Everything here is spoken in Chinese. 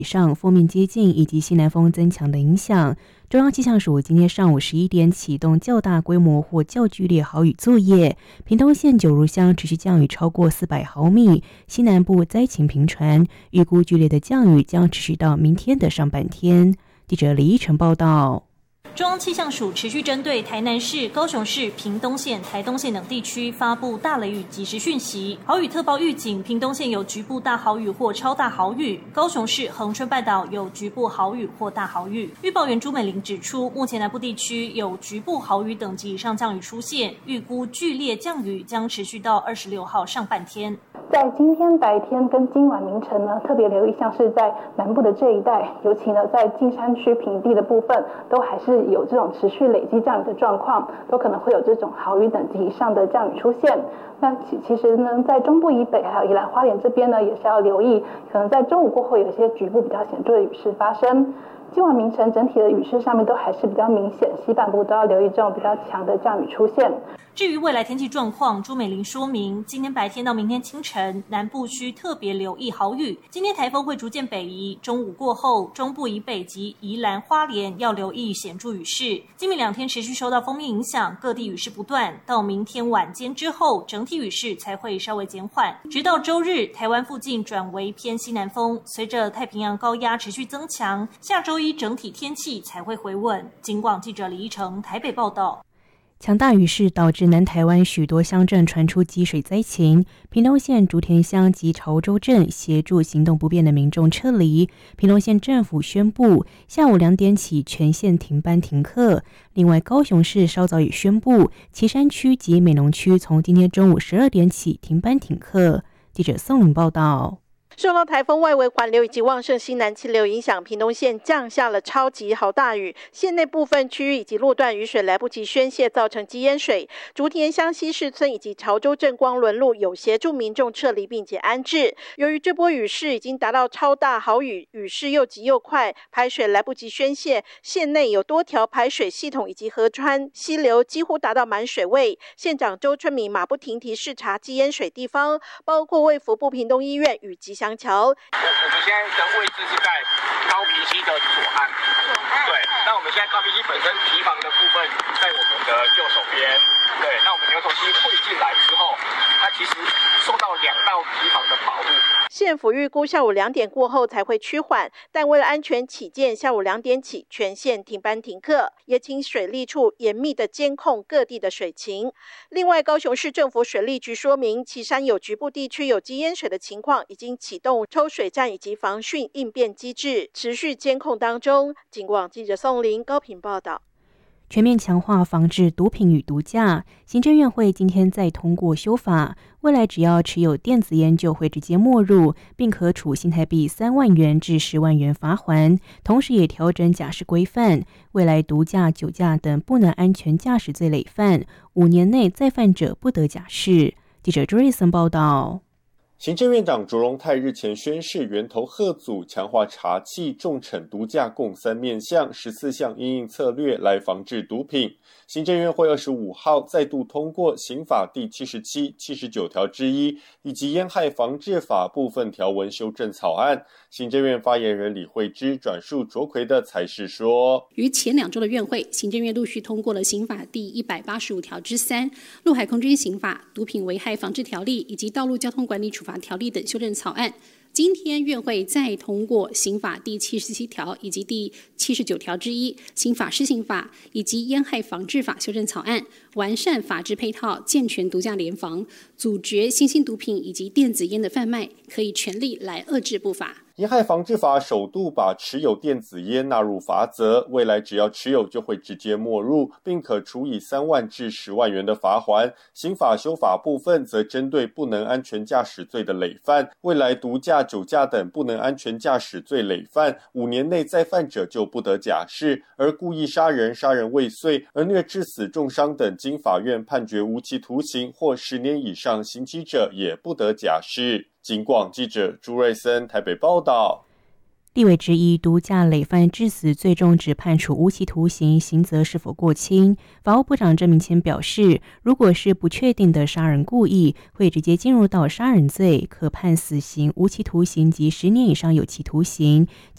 以上锋面接近以及西南风增强的影响，中央气象署今天上午11点启动较大规模或较剧烈豪雨作业，屏东县九如乡持续降雨超过400毫米，西南部灾情频传，预估剧烈的降雨将持续到明天的上半天。记者李依晨报道。 中央气象署持续针对台南市、高雄市、屏东县、台东县等地区发布大雷雨即时讯息，豪雨特报预警，屏东县有局部大豪雨或超大豪雨，高雄市、恒春半岛有局部豪雨或大豪雨。预报员朱美玲指出，目前南部地区有局部豪雨等级以上降雨出现，预估剧烈降雨将持续到26号上半天。 在今天白天跟今晚凌晨呢，特别留意像是在南部的这一带，尤其呢在近山区平地的部分，都还是有这种持续累积降雨的状况，都可能会有这种豪雨等级以上的降雨出现。那其实呢，在中部以北还有宜兰花莲这边呢，也是要留意，可能在中午过后有一些局部比较显著的雨势发生。今晚凌晨整体的雨势上面都还是比较明显，西半部都要留意这种比较强的降雨出现。 至于未来天气状况，朱美玲说明，今天白天到明天清晨，南部需特别留意豪雨。今天台风会逐渐北移，中午过后，中部以北及宜兰花莲要留意显著雨势。今明2天持续受到锋面影响，各地雨势不断，到明天晚间之后，整体雨势才会稍微减缓。直到周日，台湾附近转为偏西南风，随着太平洋高压持续增强，下周一整体天气才会回稳。警广记者李依成台北报道。 强大雨势导致南台湾许多乡镇传出积水灾情，屏东县竹田乡及潮州镇协助行动不便的民众撤离。屏东县政府宣布，下午2点起全县停班停课。另外，高雄市稍早也宣布，旗山区及美浓区从今天中午12点起停班停课。记者宋颖报道。 受到台风外围环流以及旺盛西南气流影响，屏东县降下了超级豪大雨，县内部分区域以及路段雨水来不及宣泄，造成积淹水。竹田乡西市村以及潮州镇光仑路有协助民众撤离并且安置。由于这波雨势已经达到超大豪雨，雨势又急又快，排水来不及宣泄，县内有多条排水系统以及河川溪流几乎达到满水位。县长周春米马不停蹄视察积淹水地方，包括卫福部屏东医院与吉祥桥。 我们现在的位置是在高屏溪的左岸，对，那我们现在高屏溪本身堤防的部分在我们的右手边，对，那我们牛头溪汇进来之后，它其实受到2道堤防的保护。 县府预估下午2点过后才会趋缓，但为了安全起见，下午2点起全县停班停课，也请水利处严密的监控各地的水情。另外，高雄市政府水利局说明，旗山有局部地区有积淹水的情况，已经启动抽水站以及防汛应变机制，持续监控当中。警广记者宋林高屏报道。 全面强化防治毒品与毒驾，行政院会今天再通过修法，未来只要持有电子烟就会直接没入，并可处新台币3万元至10万元罚锾，同时也调整驾驶规范，未来毒驾、酒驾等不能安全驾驶罪累犯，5年内再犯者不得假释。记者 Jason 报道。 行政院长卓荣泰日前宣示，源头吓阻，强化查缉、重惩毒驾共3面向14项因应策略来防治毒品。行政院会25号再度通过刑法第77、79条之一以及烟害防治法部分条文修正草案。行政院发言人李惠芝转述卓奎的采释说， 于前2周的院会，行政院陆续通过了刑法第185条之3、陆海空军刑法、毒品危害防治条例以及道路交通管理处罚条例等修正草案。今天院会再通过刑法第77条以及第79条之一、刑法施行法以及烟害防治法修正草案，完善法制配套，健全毒驾联防，阻绝新兴毒品以及电子烟的贩卖，可以全力来遏制不法。 烟害防治法首度把持有电子烟纳入罚则，未来只要持有就会直接没入，并可处以3万至10万元的罚锾。刑法修法部分则针对不能安全驾驶罪的累犯，未来毒驾、酒驾等不能安全驾驶罪累犯，5年内再犯者就不得假释，而故意杀人、杀人未遂、而虐致死、重伤等经法院判决无期徒刑或10年以上刑期者也不得假释。警广记者朱瑞森台北报道。 立委质疑毒驾累犯致死最终只判处无期徒刑，刑责是否过轻？法务部长郑明谦表示，如果是不确定的杀人故意，会直接进入到杀人罪，可判死刑、无期徒刑及10年以上有期徒刑。